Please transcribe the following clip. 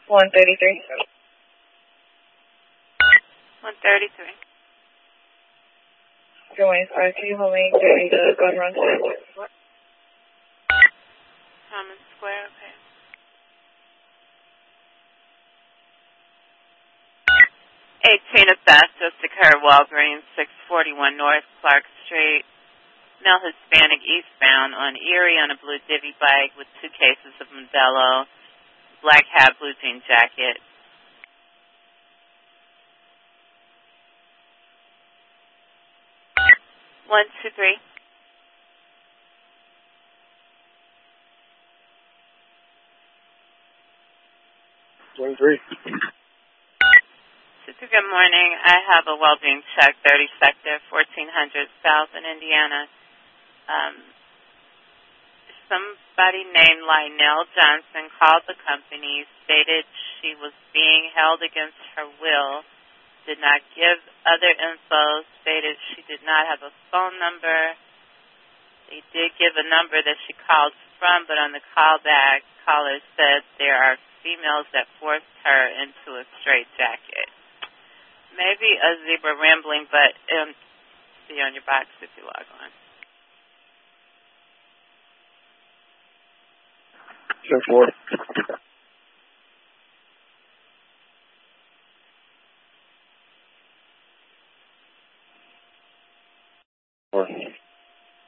133. 133. Good morning, sir. Can you hold me to go run? Thomas Square, okay. 18 of theft occurred Walgreens, 641 North Clark Street. Male Hispanic eastbound on Erie on a blue divvy bike with 2 cases of Modelo, black hat, blue jean jacket. One, two, three. 23. Sister, good morning. I have a well-being check, 30 Sector, 1400 South in Indiana. Somebody named Lionel Johnson called the company, stated she was being held against her will, did not give other info, stated she did not have a phone number. They did give a number that she called from, but on the callback, caller said there are females that forced her into a straitjacket. Maybe a zebra rambling, but see on your box if you log on. 10-4.